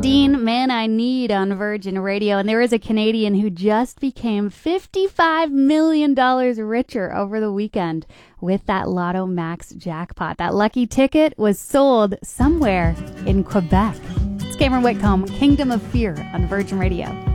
Dean, Man I Need on Virgin Radio. And there is a Canadian who just became $55 million richer over the weekend with that Lotto Max jackpot. That lucky ticket was sold somewhere in Quebec. It's Cameron Whitcomb, Kingdom of Fear on Virgin Radio.